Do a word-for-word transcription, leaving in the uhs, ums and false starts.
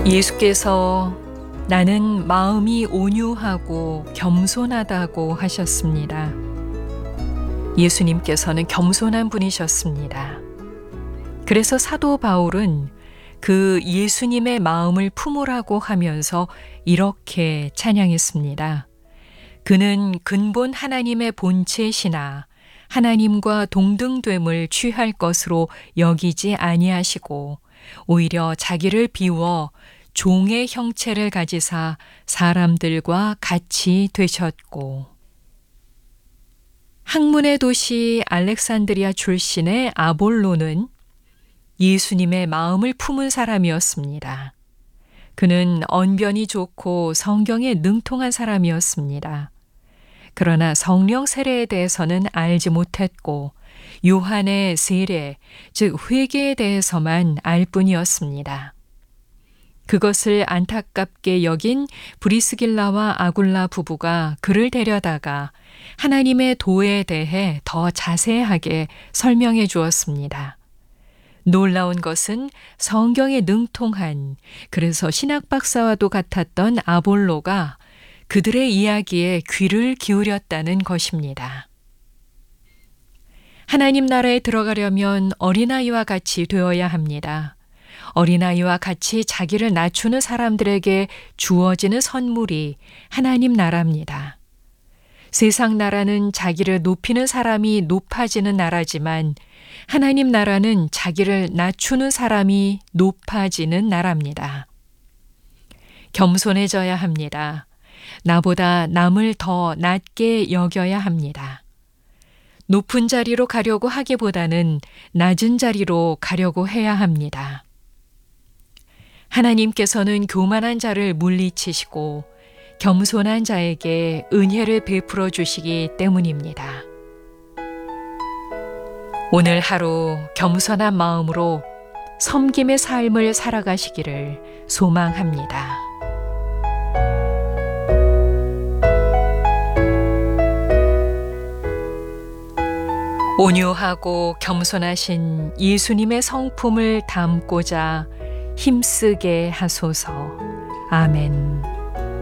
예수께서 나는 마음이 온유하고 겸손하다고 하셨습니다. 예수님께서는 겸손한 분이셨습니다. 그래서 사도 바울은 그 예수님의 마음을 품으라고 하면서 이렇게 찬양했습니다. 그는 근본 하나님의 본체시나 하나님과 동등됨을 취할 것으로 여기지 아니하시고 오히려 자기를 비워 종의 형체를 가지사 사람들과 같이 되셨고. 학문의 도시 알렉산드리아 출신의 아볼로는 예수님의 마음을 품은 사람이었습니다. 그는 언변이 좋고 성경에 능통한 사람이었습니다. 그러나 성령 세례에 대해서는 알지 못했고 요한의 세례, 즉 회개에 대해서만 알 뿐이었습니다. 그것을 안타깝게 여긴 브리스길라와 아굴라 부부가 그를 데려다가 하나님의 도에 대해 더 자세하게 설명해 주었습니다. 놀라운 것은 성경에 능통한, 그래서 신학 박사와도 같았던 아볼로가 그들의 이야기에 귀를 기울였다는 것입니다. 하나님 나라에 들어가려면 어린아이와 같이 되어야 합니다. 어린아이와 같이 자기를 낮추는 사람들에게 주어지는 선물이 하나님 나라입니다. 세상 나라는 자기를 높이는 사람이 높아지는 나라지만 하나님 나라는 자기를 낮추는 사람이 높아지는 나라입니다. 겸손해져야 합니다. 나보다 남을 더 낮게 여겨야 합니다. 높은 자리로 가려고 하기보다는 낮은 자리로 가려고 해야 합니다. 하나님께서는 교만한 자를 물리치시고 겸손한 자에게 은혜를 베풀어 주시기 때문입니다. 오늘 하루 겸손한 마음으로 섬김의 삶을 살아가시기를 소망합니다. 온유하고 겸손하신 예수님의 성품을 담고자 힘쓰게 하소서. 아멘.